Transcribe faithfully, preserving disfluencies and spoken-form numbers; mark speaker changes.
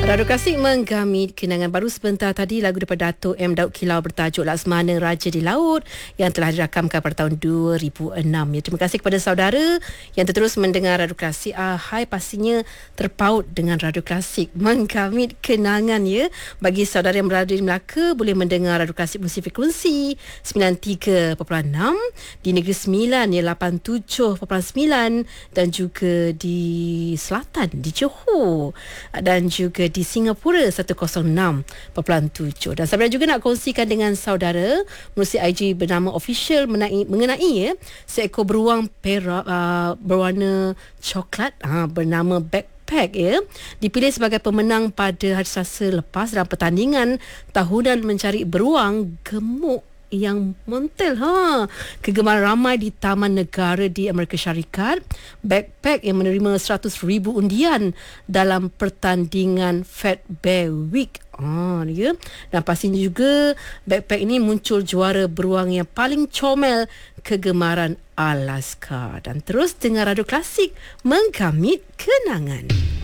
Speaker 1: Radio Klasik menggamit kenangan baru sebentar tadi lagu daripada Dato' M. Daud Kilau bertajuk Laksmana Raja di Laut yang telah dirakamkan pada tahun dua ribu enam. Ya, terima kasih kepada saudara yang terus mendengar Radio Klasik. Ah, hai pastinya terpaut dengan Radio Klasik menggamit kenangan ya. Bagi saudara yang berada di Melaka boleh mendengar Radio Klasik musim frekuensi sembilan puluh tiga perpuluhan enam, di Negeri Sembilan ya lapan puluh tujuh perpuluhan sembilan dan juga di Selatan di Johor dan juga di Singapura seratus enam perpuluhan tujuh. Dan saya juga nak kongsikan dengan saudara melalui I G bernama official mengenai, mengenai ya, seekor beruang perak uh, berwarna coklat uh, bernama Backpack ya, dipilih sebagai pemenang pada hari Selasa lepas dalam pertandingan tahunan mencari beruang gemuk yang montel. Ha, kegemaran ramai di Taman Negara di Amerika Syarikat. Backpack yang menerima seratus ribu undian dalam pertandingan Fat Bear Week. Ah, ya. Dan pastinya juga Backpack ini muncul juara beruang yang paling comel kegemaran Alaska. Dan terus dengar Radio Klasik menggamit kenangan.